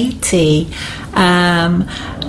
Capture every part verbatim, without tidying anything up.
eighty. Um,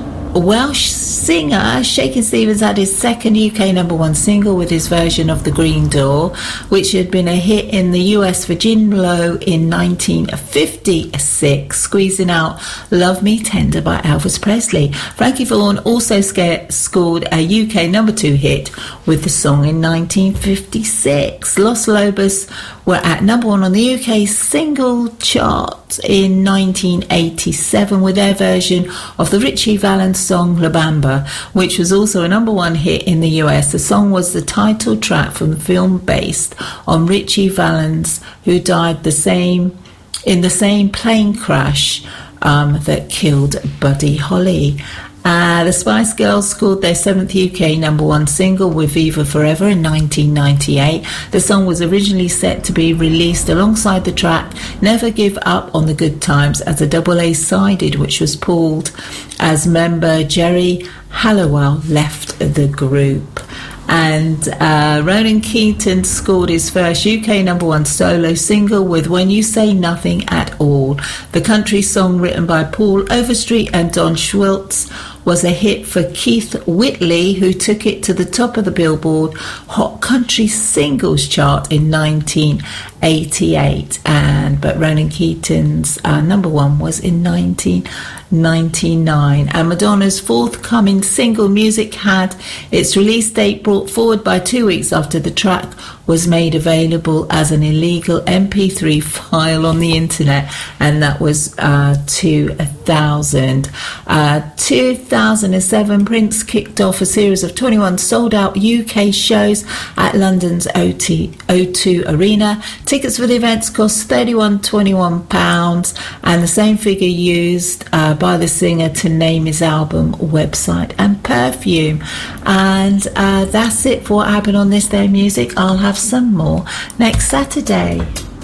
Welsh singer Shakin' Stevens had his second U K number one single with his version of The Green Door, which had been a hit in the U S for Gin Lowe in nineteen fifty-six, squeezing out Love Me Tender by Elvis Presley. Frankie Vaughan also sca- scored a U K number two hit with the song in nineteen fifty-six. Los Lobos were at number one on the U K single chart in nineteen eighty-seven with their version of the Richie Valens song La Bamba, which was also a number one hit in the U S. The song was the title track from the film based on Richie Valens, who died the same in the same plane crash um, that killed Buddy Holly. Uh, the Spice Girls scored their seventh U K number one single with Viva Forever in nineteen ninety-eight. The song was originally set to be released alongside the track Never Give Up on the Good Times as a double A-sided, which was pulled as member Jerry Halliwell left the group. And uh, Ronan Keating scored his first U K number one solo single with When You Say Nothing at All. The country song, written by Paul Overstreet and Don Schultz, was a hit for Keith Whitley, who took it to the top of the Billboard Hot Country Singles chart in nineteen eighty-eight. And but Ronan Keating's uh, number one was in nineteen ninety-nine. And Madonna's forthcoming single Music had its release date brought forward by two weeks after the track was made available as an illegal M P three file on the internet, and that was uh, two thousand. Uh, two thousand seven, Prince kicked off a series of twenty-one sold-out U K shows at London's O two Arena. Tickets for the events cost thirty-one twenty-one pounds, and the same figure used uh, by the singer to name his album, website and perfume. And uh, that's it for what happened on This Day in Music. I'll have some more next Saturday.